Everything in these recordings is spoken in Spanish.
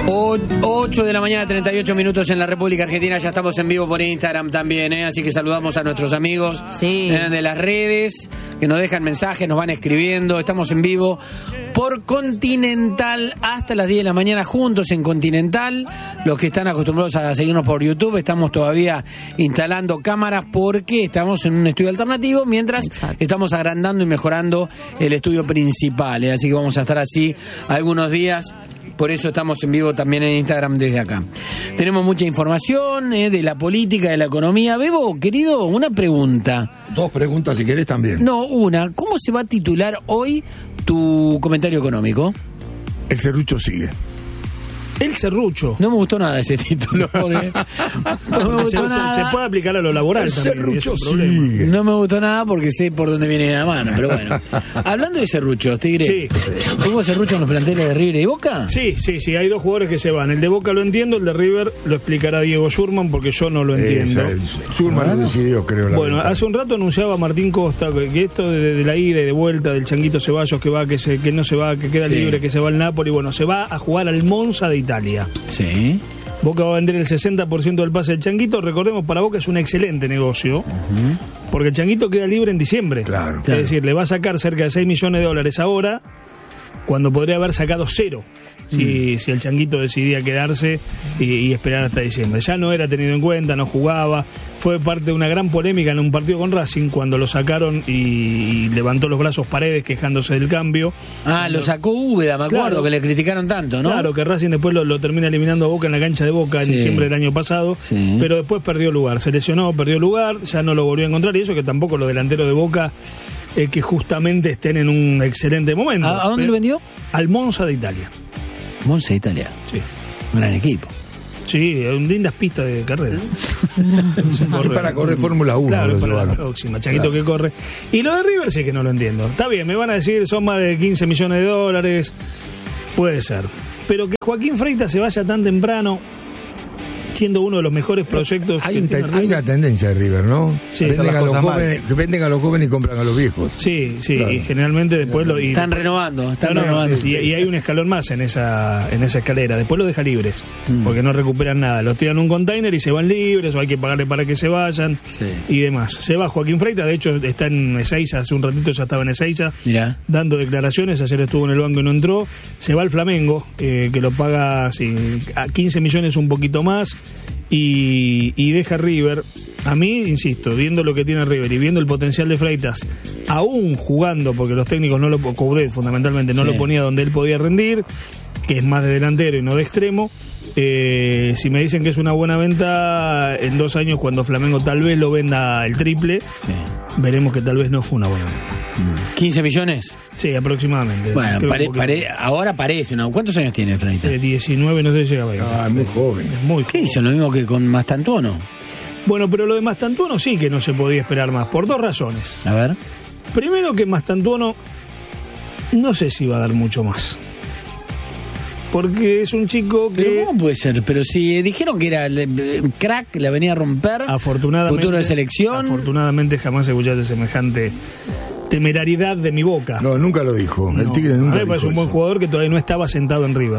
8 de la mañana, 38 minutos en la República Argentina. Ya estamos en vivo por Instagram también, así que saludamos a nuestros amigos de las redes que nos dejan mensajes, nos van escribiendo. Estamos en vivo por Continental hasta las 10 de la mañana juntos en Continental. Los que están acostumbrados a seguirnos por YouTube, estamos todavía instalando cámaras porque estamos en un estudio alternativo mientras estamos agrandando y mejorando el estudio principal, así que vamos a estar así algunos días. Por eso estamos en vivo también en Instagram desde acá. Tenemos mucha información de la política, de la economía. Bebo, querido, una pregunta. 2 preguntas si querés también. No, una. ¿Cómo se va a titular hoy tu comentario económico? El serrucho sigue. El serrucho. No me gustó nada ese título. No me gustó nada. Se puede aplicar a lo laboral el también. Serrucho sigue. No me gustó nada porque sé por dónde viene la mano, pero bueno. Hablando de serruchos, Tigre. Sí. ¿Hubo serrucho en los planteles de River y Boca? Sí. Hay 2 jugadores que se van. El de Boca lo entiendo, el de River lo explicará Diego Schurman porque yo no lo entiendo. Schurman lo decidió, creo. Bueno, hace un rato anunciaba Martín Costa que esto de la ida y de vuelta del Changuito Ceballos que va, que no se va, que queda libre, que se va al Napoli. Bueno, se va a jugar al Monza de Italia. Sí. Boca va a vender el 60% del pase del Changuito. Recordemos, para Boca es un excelente negocio, porque el Changuito queda libre en diciembre. Claro. Es decir, le va a sacar cerca de $6 millones ahora, cuando podría haber sacado 0 si el Changuito decidía quedarse y esperar hasta diciembre. Ya no era tenido en cuenta, no jugaba. Fue parte de una gran polémica en un partido con Racing cuando lo sacaron y levantó los brazos Paredes quejándose del cambio. Lo sacó Úbeda, me acuerdo, que le criticaron tanto, ¿no? Claro, que Racing después lo termina eliminando a Boca en la cancha de Boca en diciembre del año pasado, pero después perdió lugar, se lesionó, perdió lugar, ya no lo volvió a encontrar, y eso que tampoco los delanteros de Boca que justamente estén en un excelente momento. ¿A dónde lo vendió? Al Monza de Italia. Monza de Italia. Sí. Gran equipo. Sí, lindas pistas de carrera. Para correr Fórmula 1. Claro, para la próxima, Changuito que corre. Y lo de River sí que no lo entiendo. Está bien, me van a decir, son más de $15 millones. Puede ser. Pero que Joaquín Freitas se vaya tan temprano, siendo uno de los mejores proyectos. Hay una tendencia de River, ¿no? Sí, venden a los jóvenes y compran a los viejos. Sí, claro. Y generalmente después están renovando. Y hay un escalón más en esa escalera. Después lo deja libres, porque no recuperan nada. Los tiran en un container y se van libres, o hay que pagarle para que se vayan y demás. Se va Joaquín Freitas, de hecho está en Ezeiza, hace un ratito ya estaba en Ezeiza dando declaraciones. Ayer estuvo en el banco y no entró. Se va al Flamengo, que lo paga a 15 millones un poquito más. Y deja River. A mí, insisto, viendo lo que tiene River y viendo el potencial de Freitas, aún jugando, porque los técnicos no lo, Coudet fundamentalmente no lo ponía donde él podía rendir, que es más de delantero y no de extremo. Si me dicen que es una buena venta, en 2 años cuando Flamengo tal vez lo venda el triple, veremos que tal vez no fue una buena venta. ¿15 millones? Sí, aproximadamente. Bueno, ahora parece. ¿Cuántos años tiene Freitas? 19, no sé si llega a 20. Es muy joven. Es muy ¿Qué joven. hizo? Lo mismo que con Mastantuono. Bueno, pero lo de Mastantuono sí que no se podía esperar más, por 2 razones. A ver. Primero, que Mastantuono no sé si va a dar mucho más. Porque es un chico que... ¿Pero cómo puede ser? Pero si dijeron que era crack, la venía a romper, afortunadamente, futuro de selección... Afortunadamente jamás escuchaste semejante temerariedad de mi boca. No, nunca lo dijo. El Tigre nunca dijo. Es un buen jugador que todavía no estaba sentado en River.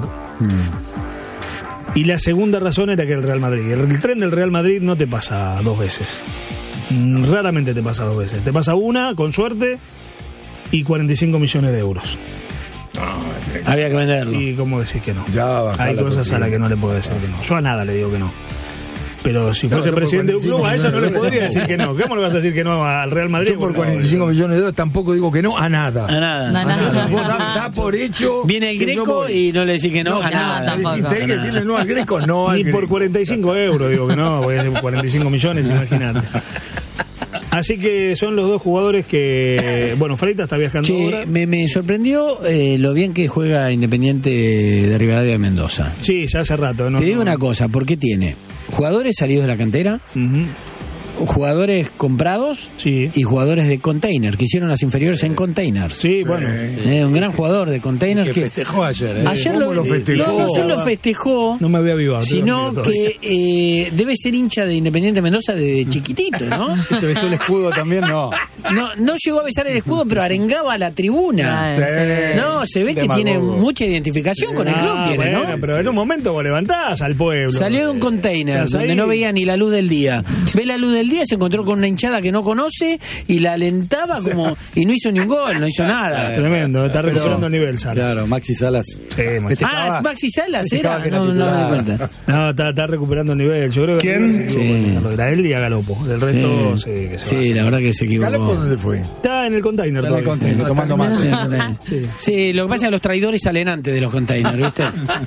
Y la segunda razón era que el Real Madrid. El tren del Real Madrid no te pasa 2 veces. Raramente te pasa 2 veces. Te pasa una, con suerte, y 45 millones de euros. Había que venderlo. ¿Y cómo decís que no? Hay cosas a las que no le puedo decir que no. Yo a nada le digo que no. Pero si fuese presidente de un club, a eso no le podría decir que no. ¿Cómo le vas a decir que no al Real Madrid? Yo por 45 millones de euros tampoco digo que no a nada. A nada. Vos da por hecho. Viene el Greco y no le decís que no a nada. Tenés que decirle no al Greco, no al Ni Greco. por 45 euros digo que no, voy a decir 45 millones, imagínate. Así que son los 2 jugadores que... Bueno, Freitas está viajando ahora. Me sorprendió lo bien que juega Independiente de Rivadavia de Mendoza. Sí, ya hace rato. Te digo una cosa, porque tiene jugadores salidos de la cantera, jugadores comprados y jugadores de container, que hicieron las inferiores en container. Sí, bueno. Un gran jugador de container que festejó ayer. Ayer lo festejó. No solo festejó, no me había avivado, sino que debe ser hincha de Independiente Mendoza desde chiquitito, ¿no? ¿Te besó el escudo también? No llegó a besar el escudo, pero arengaba a la tribuna. Sí. No, se ve que tiene mucha identificación con el club, bueno, ¿no? Pero en un momento vos levantás al pueblo. Salió de un container donde no veía ni la luz del día. Ve la luz del día, se encontró con una hinchada que no conoce y la alentaba como... Y no hizo ni un gol, no hizo nada. Tremendo, está recuperando el nivel Salas. Claro, Maxi Salas. Sí, Maxi Salas era. No me di cuenta. No, está recuperando el nivel. Yo creo que... ¿Quién? Era él y a Galopo. Del resto, sí, la verdad que se equivocó. ¿Galopo dónde fue? Está en el container. Está en el container, tomando más. Sí, lo que pasa es que los traidores salen antes de los containers, ¿viste?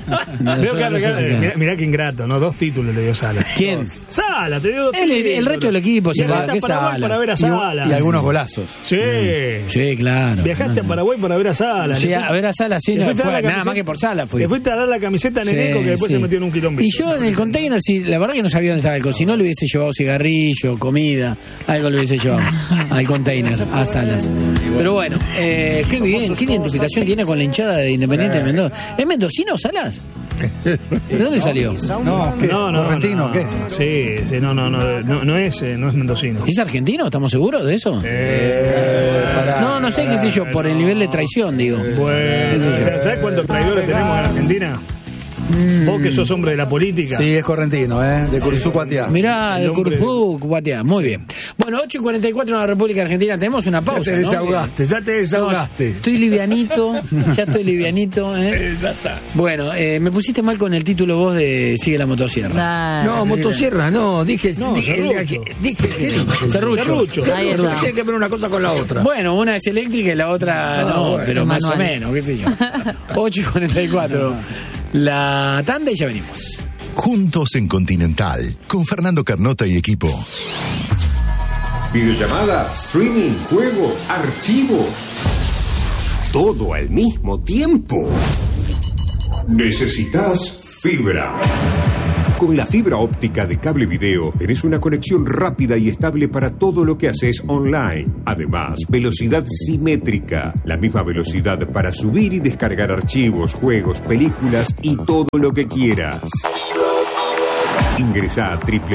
Mirá que ingrato, ¿no? 2 títulos le dio Salas. ¿Quién? Salas, te dio 2 títulos. El resto del equipo se va a Paraguay para ver a Salas. Y algunos golazos. Sí, claro. Viajaste a Paraguay para ver a Salas. Sí, a ver a Salas, sí, no fue nada más que por Salas fui. Le fuiste a dar la camiseta a Neneco que después se metió en un quilombo. Y yo en el container, sí, la verdad que no sabía dónde estaba el si no le hubiese llevado cigarrillo, comida, algo le hubiese llevado al container, a Salas. Pero bueno, qué bien, qué identificación tiene con la hinchada de Independiente de Mendoza. ¿Es mendocino Salas? ¿De dónde salió? No, ¿correntino? ¿Qué es? Sí, no es mendocino. ¿Es argentino? ¿Estamos seguros de eso? No sé, qué sé yo, por el nivel de traición, digo. Pues, ¿sabes cuántos traidores tenemos en Argentina? Vos que sos hombre de la política. Sí, es correntino, de Curuzú, Cuatiá. Mirá, de Curuzú, Cuatiá, muy bien. Bueno, 8:44 en la República Argentina, tenemos una pausa. Ya te desahogaste. Estoy livianito, ya estoy livianito. Ya está. Bueno, me pusiste mal con el título vos de Sigue la motosierra. No, motosierra, no, dije Serrucho. Tiene que ver una cosa con la otra. Bueno, una es eléctrica y la otra no, pero más o menos, qué sé yo. 8:44. La tanda y ya venimos. Juntos en Continental, con Fernando Carnota y equipo. Videollamada, streaming, juegos, archivos. Todo al mismo tiempo. Necesitas fibra. Con la fibra óptica de Cable Video tenés una conexión rápida y estable para todo lo que haces online. Además, velocidad simétrica, la misma velocidad para subir y descargar archivos, juegos, películas y todo lo que quieras. Ingresá a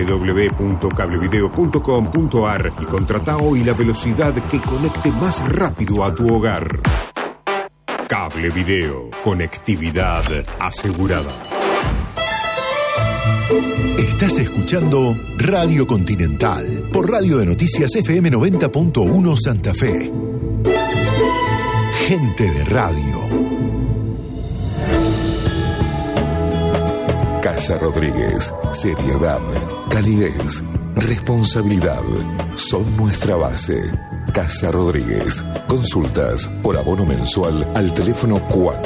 www.cablevideo.com.ar y contratá hoy la velocidad que conecte más rápido a tu hogar. Cable Video, conectividad asegurada. Estás escuchando Radio Continental por Radio de Noticias FM 90.1 Santa Fe. Gente de radio. Casa Rodríguez. Seriedad, calidez, responsabilidad son nuestra base. Casa Rodríguez. Consultas por abono mensual al teléfono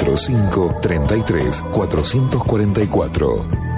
4533 444.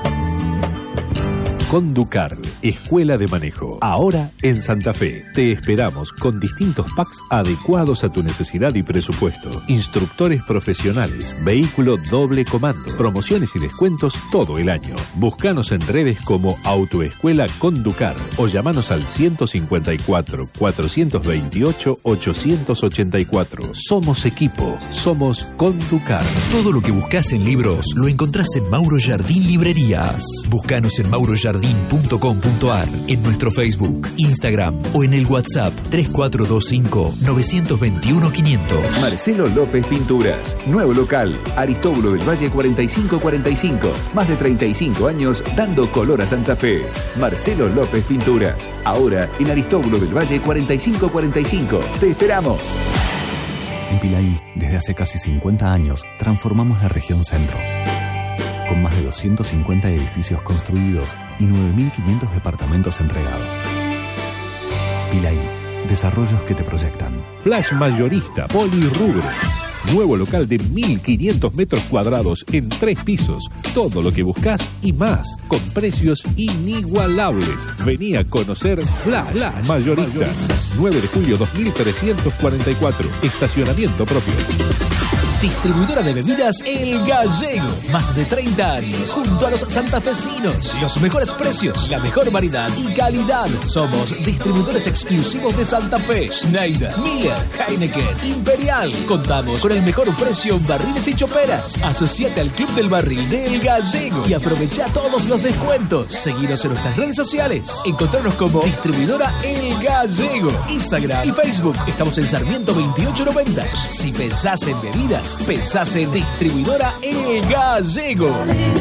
Conducar, Escuela de Manejo. Ahora en Santa Fe. Te esperamos con distintos packs adecuados a tu necesidad y presupuesto. Instructores profesionales, vehículo doble comando, promociones y descuentos todo el año. Búscanos en redes como Autoescuela Conducar o llamanos al 154 428 884. Somos equipo, somos Conducar. Todo lo que buscas en libros lo encontrás en Mauro Jardín Librerías. Búscanos en maurojardín.com.ar, en nuestro Facebook, Instagram o en el WhatsApp 3425-921-500. Marcelo López Pinturas, nuevo local, Aristóbulo del Valle 4545, más de 35 años dando color a Santa Fe. Marcelo López Pinturas, ahora en Aristóbulo del Valle 4545. ¡Te esperamos! En Pilaí, desde hace casi 50 años, transformamos la región centro. Con más de 250 edificios construidos y 9.500 departamentos entregados. Pilaí, desarrollos que te proyectan. Flash Mayorista, Polirrubro. Nuevo local de 1.500 metros cuadrados en 3 pisos. Todo lo que buscas y más, con precios inigualables. Vení a conocer Flash Mayorista. 9 de julio 2344. Estacionamiento propio. Distribuidora de bebidas El Gallego. Más de 30 años junto a los santafesinos. Los mejores precios, la mejor variedad y calidad. Somos distribuidores exclusivos de Santa Fe. Schneider, Miller, Heineken, Imperial. Contamos con el mejor precio en barriles y choperas. Asociate al Club del Barril de El Gallego y aprovecha todos los descuentos. Seguinos en nuestras redes sociales. Encontrarnos como Distribuidora El Gallego. Instagram y Facebook. Estamos en Sarmiento 2890. Si pensás en bebidas, pensás en Distribuidora El Gallego.